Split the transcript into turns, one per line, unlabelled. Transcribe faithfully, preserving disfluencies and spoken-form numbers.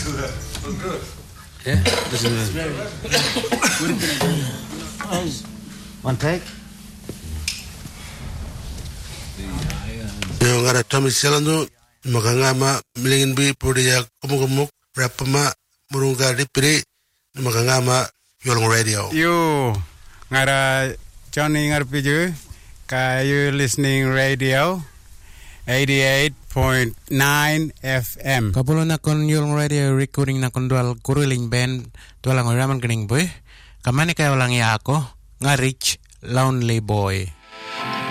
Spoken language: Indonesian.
Yeah, this is very one take.
Yung ara Thomas Selando makangama milingin bi podiya kumugumuk rapama murungga dipiri makangama Yolong Radio.
You ngara Johnny ngarpiju kayu listening radio eighty-eight point nine F M.
Kapulo na kon Yolong Radio recording na kon dual kuruling band dual ang raman kening boy. Kamani kayo lang ya ako nga Rich Lonely Boy.